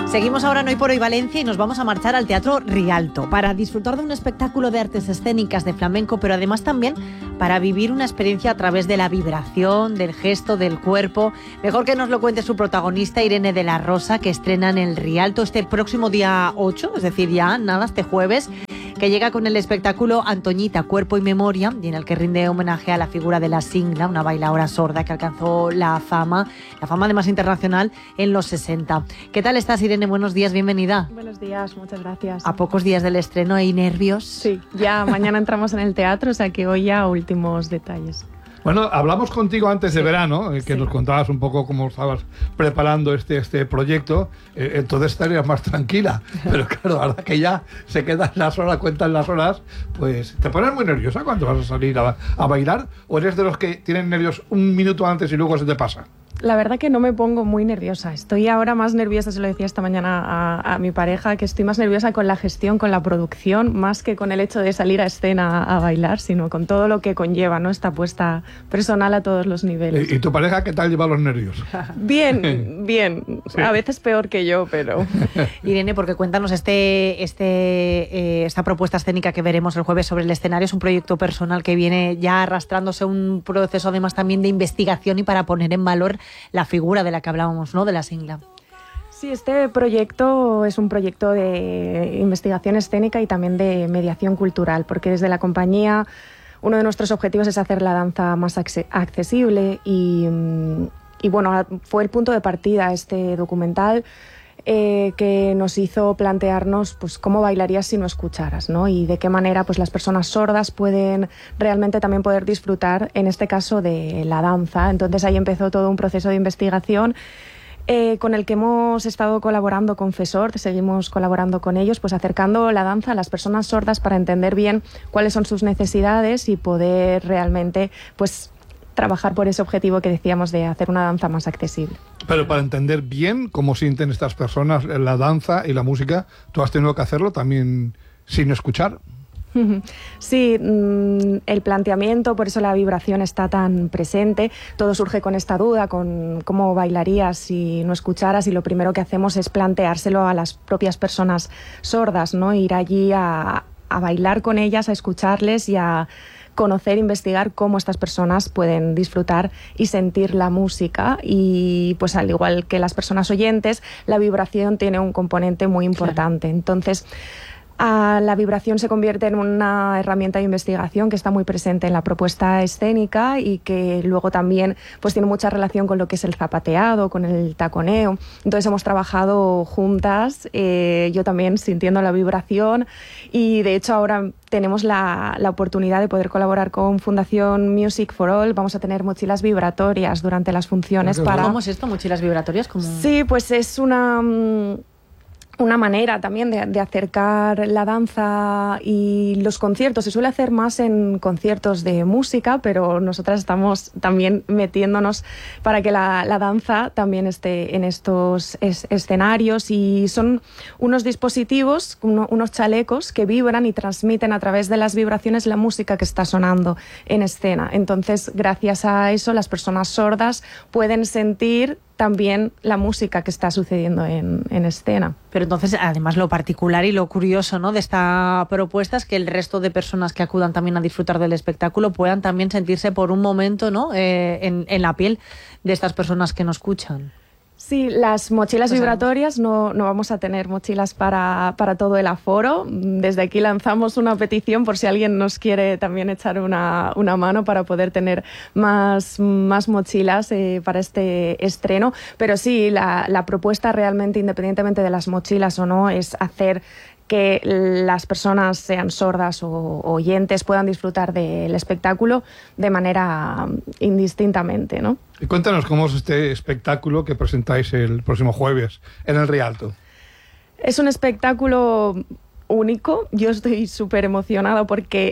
Seguimos ahora en Hoy por Hoy Valencia y nos vamos a marchar al Teatro Rialto para disfrutar de un espectáculo de artes escénicas de flamenco, pero además también para vivir una experiencia a través de la vibración, del gesto, del cuerpo. Mejor que nos lo cuente su protagonista, Irene de la Rosa, que estrena en el Rialto este próximo día 8, es decir, ya nada, este jueves, que llega con el espectáculo Antoñita, Cuerpo y Memoria, y en el que rinde homenaje a la figura de la Singla, una bailaora sorda que alcanzó la fama además internacional en los 60. ¿Qué tal estás, Irene? Buenos días, bienvenida. Buenos días, muchas gracias. A pocos días del estreno, ¿hay nervios? Sí, ya mañana entramos en el teatro, o sea que hoy ya últimos detalles. Bueno, hablamos contigo antes de verano, que sí, nos contabas un poco cómo estabas preparando este proyecto, entonces estarías más tranquila, pero claro, ahora que ya se quedan las horas, cuentan las horas, pues ¿te pones muy nerviosa cuando vas a salir a bailar? ¿O eres de los que tienen nervios un minuto antes y luego se te pasa? La verdad que no me pongo muy nerviosa. Estoy ahora más nerviosa, se lo decía esta mañana a mi pareja, que estoy más nerviosa con la gestión, con la producción, más que con el hecho de salir a escena a bailar, sino con todo lo que conlleva, ¿no? Esta apuesta personal a todos los niveles. ¿Y tu pareja qué tal lleva los nervios? Bien, bien. Sí. A veces peor que yo, pero... Irene, porque cuéntanos, esta propuesta escénica que veremos el jueves sobre el escenario es un proyecto personal que viene ya arrastrándose un proceso además también de investigación y para poner en valor la figura de la que hablábamos, ¿no? De la Singla. Sí, este proyecto es un proyecto de investigación escénica y también de mediación cultural, porque desde la compañía uno de nuestros objetivos es hacer la danza más accesible y bueno, fue el punto de partida este documental que nos hizo plantearnos pues cómo bailarías si no escucharas, ¿no? Y de qué manera pues las personas sordas pueden realmente también poder disfrutar, en este caso, de la danza. Entonces ahí empezó todo un proceso de investigación con el que hemos estado colaborando con FESORT, seguimos colaborando con ellos, pues acercando la danza a las personas sordas para entender bien cuáles son sus necesidades y poder realmente pues trabajar por ese objetivo que decíamos de hacer una danza más accesible. Pero para entender bien cómo sienten estas personas la danza y la música, ¿tú has tenido que hacerlo también sin escuchar? Sí, el planteamiento, por eso la vibración está tan presente. Todo surge con esta duda, con cómo bailarías si no escucharas, y lo primero que hacemos es planteárselo a las propias personas sordas, ¿no? Ir allí a bailar con ellas, a escucharles y a conocer, investigar cómo estas personas pueden disfrutar y sentir la música. Y pues al igual que las personas oyentes, la vibración tiene un componente muy importante. Claro. Entonces, la vibración se convierte en una herramienta de investigación que está muy presente en la propuesta escénica y que luego también pues tiene mucha relación con lo que es el zapateado, con el taconeo. Entonces hemos trabajado juntas, yo también sintiendo la vibración, y de hecho ahora tenemos la oportunidad de poder colaborar con Fundación Music for All. Vamos a tener mochilas vibratorias durante las funciones. ¿Cómo es esto, mochilas vibratorias? Sí, pues es una manera también de acercar la danza y los conciertos. Se suele hacer más en conciertos de música, pero nosotras estamos también metiéndonos para que la danza también esté en estos escenarios, y son unos dispositivos, unos chalecos que vibran y transmiten a través de las vibraciones la música que está sonando en escena. Entonces, gracias a eso, las personas sordas pueden sentir también la música que está sucediendo en escena. Pero entonces, además, lo particular y lo curioso, ¿no?, de esta propuesta es que el resto de personas que acudan también a disfrutar del espectáculo puedan también sentirse por un momento, ¿no?, en la piel de estas personas que nos escuchan. Sí, las mochilas vibratorias no vamos a tener mochilas para todo el aforo. Desde aquí lanzamos una petición por si alguien nos quiere también echar una mano para poder tener más mochilas para este estreno. Pero sí, la propuesta realmente, independientemente de las mochilas o no, es hacer que las personas, sean sordas o oyentes, puedan disfrutar del espectáculo de manera indistintamente, ¿no? Y cuéntanos cómo es este espectáculo que presentáis el próximo jueves en el Rialto. Es un espectáculo único. Yo estoy súper emocionada porque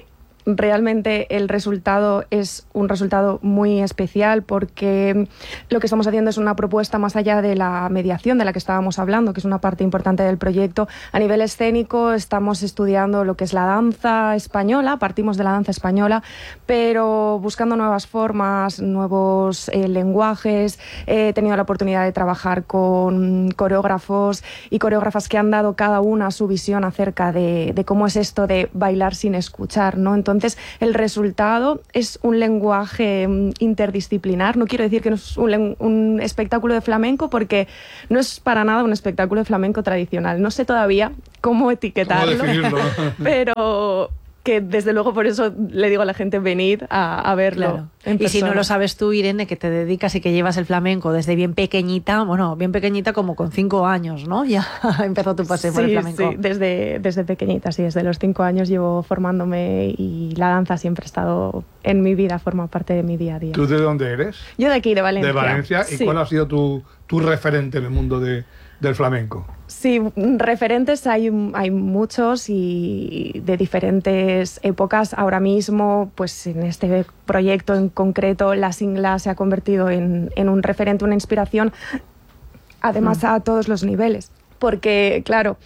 realmente el resultado es un resultado muy especial porque lo que estamos haciendo es una propuesta más allá de la mediación de la que estábamos hablando, que es una parte importante del proyecto. A nivel escénico estamos estudiando lo que es la danza española, partimos de la danza española, pero buscando nuevas formas, nuevos lenguajes. He tenido la oportunidad de trabajar con coreógrafos y coreógrafas que han dado cada una su visión acerca de cómo es esto de bailar sin escuchar, ¿no? Entonces, el resultado es un lenguaje interdisciplinar. No quiero decir que no es un espectáculo de flamenco, porque no es para nada un espectáculo de flamenco tradicional. No sé todavía cómo etiquetarlo, ¿Cómo definirlo? Pero que desde luego por eso le digo a la gente venid a verlo. Claro. Y si no lo sabes tú, Irene, que te dedicas y que llevas el flamenco desde bien pequeñita, bueno, bien pequeñita como con 5 años, ¿no? Ya empezó tu paseo por el flamenco. Sí, desde pequeñita, sí, desde los 5 años llevo formándome y la danza siempre ha estado en mi vida, forma parte de mi día a día. ¿Tú de dónde eres? Yo de aquí, de Valencia. De Valencia. ¿Y sí. cuál ha sido tu referente en el mundo del flamenco? Sí, referentes hay muchos y de diferentes épocas. Ahora mismo, pues en este proyecto en concreto, La Singla se ha convertido en un referente, una inspiración, además a todos los niveles. Porque, claro,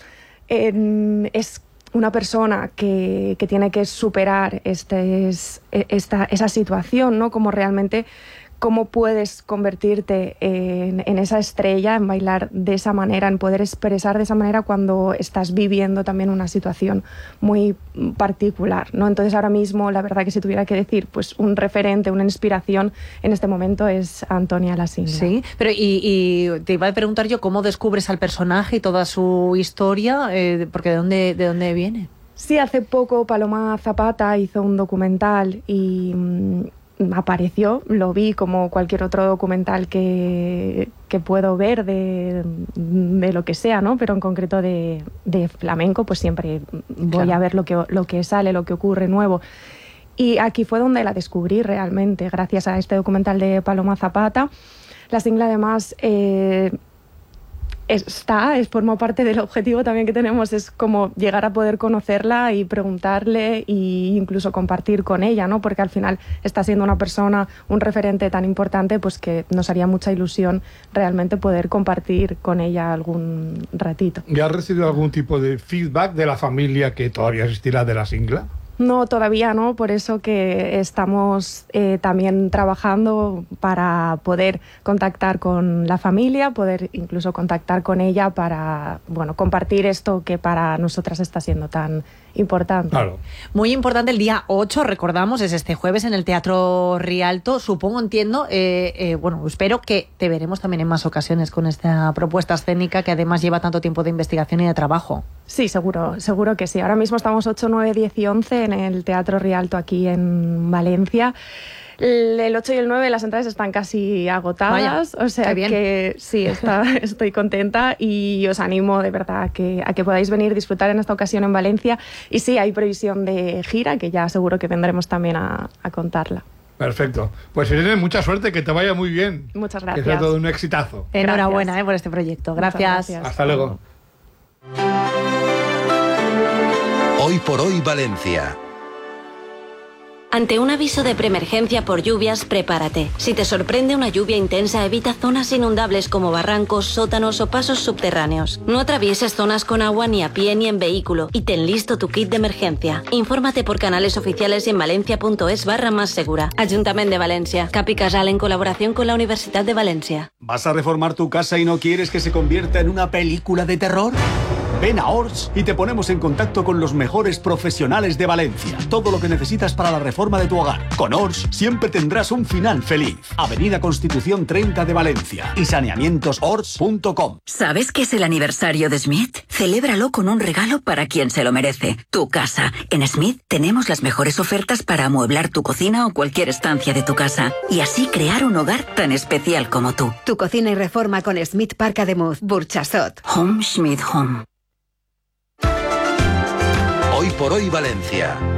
es una persona que tiene que superar esa situación, ¿no? Como realmente cómo puedes convertirte en esa estrella, en bailar de esa manera, en poder expresar de esa manera cuando estás viviendo también una situación muy particular, ¿no? Entonces ahora mismo, la verdad que si tuviera que decir, pues un referente, una inspiración en este momento es Antonia La Singla. Sí, pero y te iba a preguntar yo cómo descubres al personaje y toda su historia, porque ¿de dónde viene? Sí, hace poco Paloma Zapata hizo un documental y apareció, lo vi como cualquier otro documental que puedo ver de lo que sea, ¿no? Pero en concreto de flamenco, pues siempre voy a ver lo que sale, lo que ocurre nuevo. Y aquí fue donde la descubrí realmente, gracias a este documental de Paloma Zapata. La Singla, además, forma parte del objetivo también que tenemos, es como llegar a poder conocerla y preguntarle e incluso compartir con ella, ¿no? Porque al final está siendo una persona, un referente tan importante, pues que nos haría mucha ilusión realmente poder compartir con ella algún ratito. ¿Ya has recibido algún tipo de feedback de la familia que todavía existirá de La Singla? No, todavía no, por eso que estamos también trabajando para poder contactar con la familia, poder incluso contactar con ella para, bueno, compartir esto que para nosotras está siendo tan importante. Claro. Muy importante, el día 8, recordamos, es este jueves en el Teatro Rialto. Supongo, entiendo, bueno, espero que te veremos también en más ocasiones con esta propuesta escénica que además lleva tanto tiempo de investigación y de trabajo. Sí, seguro que sí. Ahora mismo estamos 8, 9, 10 y 11 en el Teatro Rialto aquí en Valencia. El 8 y el 9 las entradas están casi agotadas. Vaya, o sea que sí, estoy contenta y os animo de verdad a que podáis venir, disfrutar en esta ocasión en Valencia. Y sí, hay previsión de gira, que ya seguro que vendremos también a contarla. Perfecto. Pues Irene, mucha suerte, que te vaya muy bien. Muchas gracias. Que sea todo un exitazo. Enhorabuena por este proyecto. Gracias. Hasta luego. Hoy por hoy Valencia. Ante un aviso de preemergencia por lluvias, prepárate. Si te sorprende una lluvia intensa, evita zonas inundables como barrancos, sótanos o pasos subterráneos. No atravieses zonas con agua ni a pie ni en vehículo y ten listo tu kit de emergencia. Infórmate por canales oficiales en valencia.es/más segura. Ayuntamiento de Valencia. Capi Casal en colaboración con la Universidad de Valencia. ¿Vas a reformar tu casa y no quieres que se convierta en una película de terror? Ven a Ors y te ponemos en contacto con los mejores profesionales de Valencia. Todo lo que necesitas para la reforma de tu hogar. Con Ors siempre tendrás un final feliz. Avenida Constitución 30 de Valencia y saneamientosors.com. ¿Sabes qué es el aniversario de Smith? Celébralo con un regalo para quien se lo merece. Tu casa. En Smith tenemos las mejores ofertas para amueblar tu cocina o cualquier estancia de tu casa y así crear un hogar tan especial como tú. Tu cocina y reforma con Smith Parc Ademuz, Burchasot. Home Smith Home. Hoy por hoy Valencia.